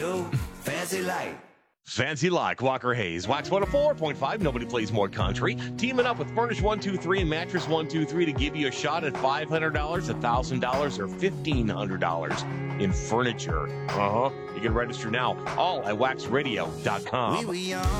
Fancy like. Fancy like Walker Hayes. Wax 104.5. Nobody plays more country. Teaming up with Furnish 123 and Mattress 123 to give you a shot at $500, $1,000, or $1,500 in furniture. You can register now. All at waxradio.com. We were young.